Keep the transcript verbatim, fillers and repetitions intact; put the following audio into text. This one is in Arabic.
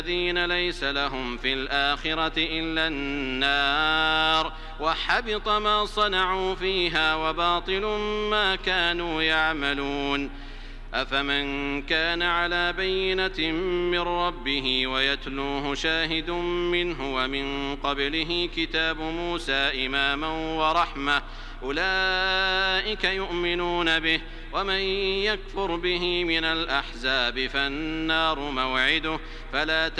الذين ليس لهم في الآخرة إلا النار وحبط ما صنعوا فيها وباطل ما كانوا يعملون. أفمن كان على بينة من ربه ويتلوه شاهد منه ومن قبله كتاب موسى إماما ورحمة أولئك يؤمنون به، ومن يكفر به من الأحزاب فالنار موعده فلا